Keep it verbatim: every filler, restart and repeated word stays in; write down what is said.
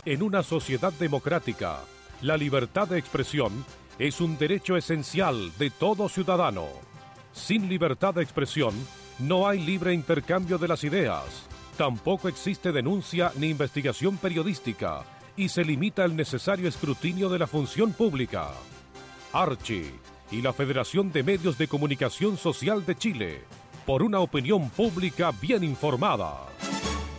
En una sociedad democrática, la libertad de expresión es un derecho esencial de todo ciudadano. Sin libertad de expresión, no hay libre intercambio de las ideas. Tampoco existe denuncia ni investigación periodística y se limita el necesario escrutinio de la función pública. Archi y la Federación de Medios de Comunicación Social de Chile, por una opinión pública bien informada.